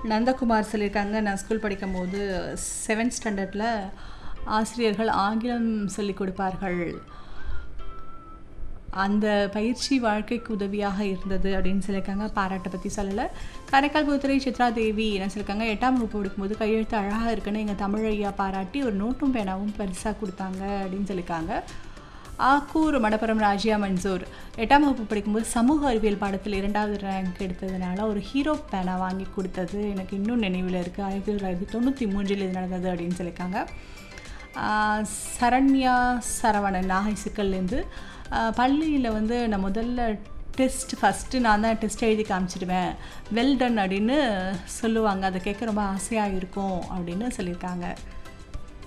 நந்தகுமார் சொல்லியிருக்காங்க, நான் ஸ்கூல் படிக்கும்போது 7th ஸ்டாண்டர்டில் ஆசிரியர்கள் ஆங்கிலம் சொல்லிக் கொடுப்பார்கள். அந்த பயிற்சி வாழ்க்கைக்கு உதவியாக இருந்தது அப்படின்னு சொல்லியிருக்காங்க. பாராட்டை பற்றி சொல்லலை. காரைக்கால் புதுத்துறை சித்ரா தேவி என்ன சொல்லியிருக்காங்க, 8ஆம் வகுப்பு படிக்கும்போது கையெழுத்து அழகாக இருக்குன்னு எங்கள் தமிழ் ஐயா பாராட்டி ஒரு நோட்டும் பேனாவும் பரிசாக கொடுத்தாங்க அப்படின்னு சொல்லியிருக்காங்க. ஆக்கூர் மடப்புரம் ராஜியா மன்சூர் 8ஆம் வகுப்பு படிக்கும்போது சமூக அறிவியல் பாடத்தில் 2வது ரேங்க் எடுத்ததுனால ஒரு ஹீரோ பேனா வாங்கி கொடுத்தது எனக்கு இன்னும் நினைவில் இருக்குது. 1993 இது நடந்தது அப்படின்னு சொல்லியிருக்காங்க. சரண்யா சரவணன் நாகை சிக்கல்லேருந்து பள்ளியில் வந்து நான் முதல்ல ஃபஸ்ட்டு நான் தான் டெஸ்ட் எழுதி காமிச்சிடுவேன், வெல் டன் அப்படின்னு சொல்லுவாங்க. அதை கேட்க ரொம்ப ஆசையாக இருக்கும் அப்படின்னு சொல்லியிருக்காங்க.